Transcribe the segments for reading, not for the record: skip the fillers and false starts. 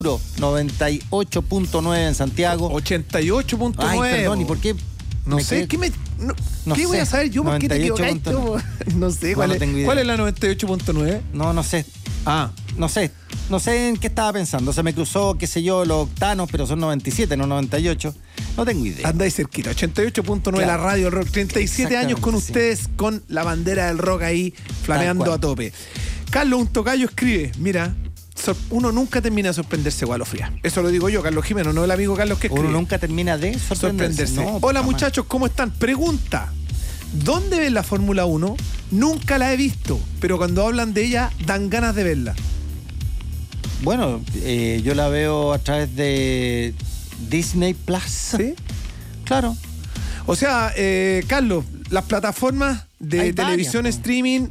98.9 en Santiago. 88.9. Ay, perdón, ¿y por qué? No sé, ¿qué voy a saber yo? ¿Por qué te equivocaste? No sé, ¿cuál es la 98.9? No sé. No sé en qué estaba pensando. Se me cruzó, qué sé yo, los octanos, pero son 97, no 98. No tengo idea. Andáis cerquita. 88.9, claro. La radio del rock. 37 años con ustedes, con la bandera del rock ahí, flameando a tope. Carlos, un tocayo escribe, mira, uno nunca termina de sorprenderse, Gualofría. Eso lo digo yo, Carlos Jimeno, no el amigo Carlos que escribe. Uno nunca termina de sorprenderse. No, hola muchachos, ¿cómo están? Pregunta, ¿dónde ven la Fórmula 1? Nunca la he visto, pero cuando hablan de ella, dan ganas de verla. Bueno, yo la veo a través de Disney Plus. ¿Sí? Claro. O sea, Carlos, las plataformas de televisión streaming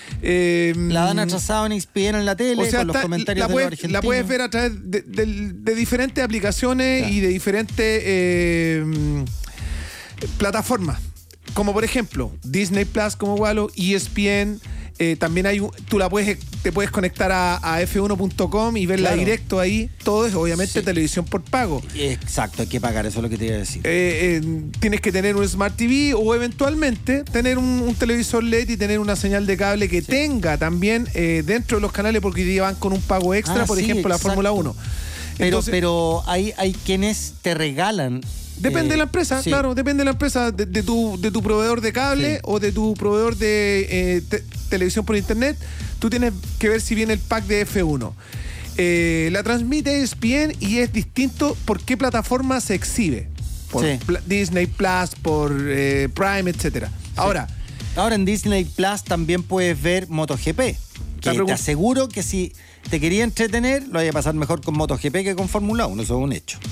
la dan atrasado en ESPN en la tele, o sea, con los comentarios de los argentinos. La puedes ver a través de diferentes aplicaciones, claro, y de diferentes plataformas. Como por ejemplo, Disney Plus, como Walo, ESPN. También te puedes conectar a f1.com y verla, claro, directo ahí. Todo es obviamente televisión por pago. Exacto, hay que pagar, eso es lo que te iba a decir. Tienes que tener un Smart TV o eventualmente tener un televisor LED y tener una señal de cable que tenga también dentro de los canales, porque hoy día van con un pago extra, por ejemplo, la Fórmula 1. Pero hay quienes te regalan. Depende de la empresa, claro, depende de la empresa, de tu proveedor de cable, o de tu proveedor de televisión por internet. Tú tienes que ver si viene el pack de F1. La transmite ESPN y es distinto por qué plataforma se exhibe. Por Disney Plus, por Prime, etcétera. Sí. Ahora en Disney Plus también puedes ver MotoGP. Que te aseguro que si te quería entretener, lo vaya a pasar mejor con MotoGP que con Fórmula 1, eso es un hecho.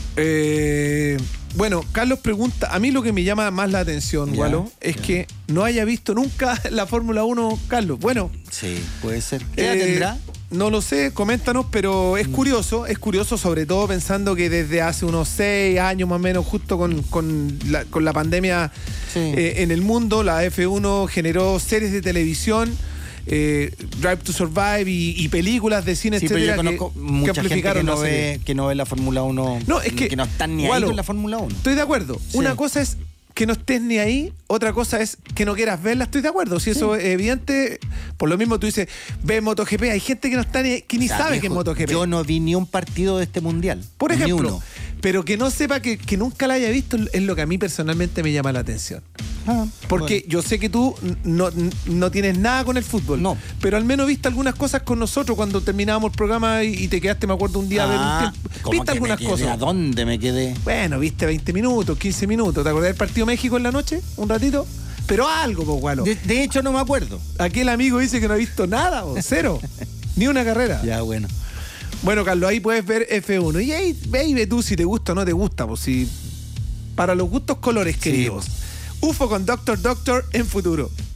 Bueno, Carlos pregunta, a mí lo que me llama más la atención, Gualo, es que no haya visto nunca la Fórmula 1, Carlos. Bueno. Sí, puede ser. ¿Qué edad tendrá? No lo sé, coméntanos, pero es curioso sobre todo pensando que desde hace unos 6 años más o menos, justo con la pandemia en el mundo, la F1 generó series de televisión, Drive to Survive y películas de cine, etcétera. Pero yo conozco mucha gente que no ve la Fórmula 1, que no están ni ahí con la Fórmula 1. Estoy de acuerdo. Sí. Una cosa es que no estés ni ahí, otra cosa es que no quieras verla. Estoy de acuerdo, si eso es evidente. Por lo mismo tú dices, ve MotoGP, hay gente que no está que ni sabe que es MotoGP. Yo no vi ni un partido de este mundial, por ejemplo, ni uno. Pero que no sepa que nunca la haya visto es lo que a mí personalmente me llama la atención. Porque yo sé que tú no tienes nada con el fútbol. No. Pero al menos viste algunas cosas con nosotros cuando terminábamos el programa y te quedaste, me acuerdo, un día a ver un tiempo. ¿Viste algunas cosas? ¿A dónde me quedé? Bueno, viste 20 minutos, 15 minutos. ¿Te acordás del partido México en la noche? ¿Un ratito? Pero algo, pues, Gualo. De hecho, no me acuerdo. Aquel amigo dice que no ha visto nada, cero. Ni una carrera. Ya, bueno. Bueno, Carlos, ahí puedes ver F1. Y ahí ve tú si te gusta o no te gusta, pues si para los gustos colores, queridos. UFO con Doctor en Futuro.